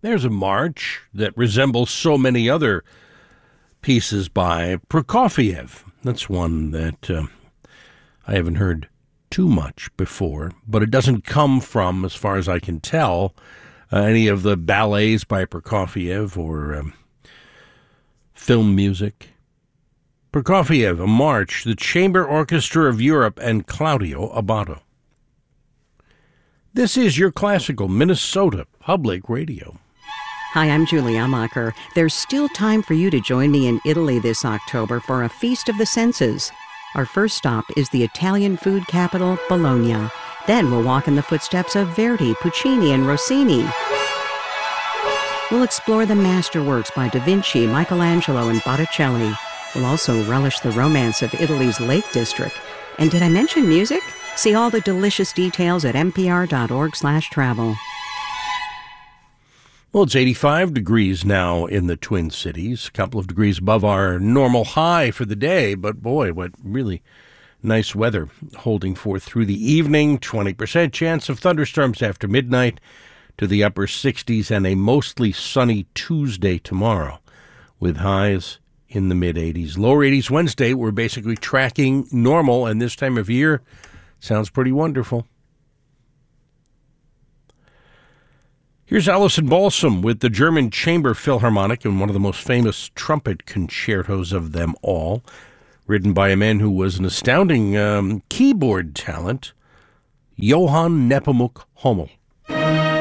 There's a march that resembles so many other pieces by Prokofiev. That's one that I haven't heard too much before, but it doesn't come from, as far as I can tell, any of the ballets by Prokofiev or film music. Prokofiev, a march, the Chamber Orchestra of Europe, and Claudio Abbado. This is your classical Minnesota Public Radio. Hi, I'm Julie Amacher. There's still time for you to join me in Italy this October for a Feast of the Senses. Our first stop is the Italian food capital, Bologna. Then we'll walk in the footsteps of Verdi, Puccini, and Rossini. We'll explore the masterworks by Da Vinci, Michelangelo, and Botticelli. We'll also relish the romance of Italy's Lake District. And did I mention music? See all the delicious details at npr.org/travel. Well, it's 85 degrees now in the Twin Cities, a couple of degrees above our normal high for the day, but boy, what really nice weather holding forth through the evening. 20% chance of thunderstorms after midnight to the upper 60s, and a mostly sunny Tuesday tomorrow with highs in the mid-80s. Lower 80s Wednesday. We're basically tracking normal, and this time of year sounds pretty wonderful. Here's Alison Balsam with the German Chamber Philharmonic in one of the most famous trumpet concertos of them all, written by a man who was an astounding keyboard talent, Johann Nepomuk Hummel.